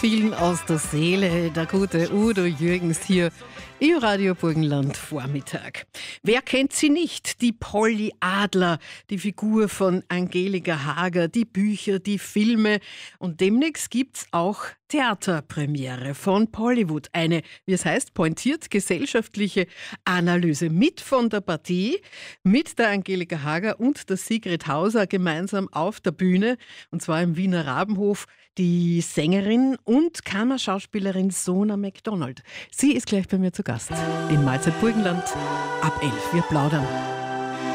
Vielen aus der Seele, der gute Udo Jürgens hier im Radio Burgenland Vormittag. Wer kennt sie nicht? Die Polly Adler, die Figur von Angelika Hager, die Bücher, die Filme. Und demnächst gibt's auch Theaterpremiere von Pollywood. Eine, wie es heißt, pointiert gesellschaftliche Analyse mit von der Partie, mit der Angelika Hager und der Sigrid Hauser gemeinsam auf der Bühne, und zwar im Wiener Rabenhof. Die Sängerin und Kammerschauspielerin Sona MacDonald. Sie ist gleich bei mir zu Gast in Mahlzeit Burgenland ab 11. Wir plaudern.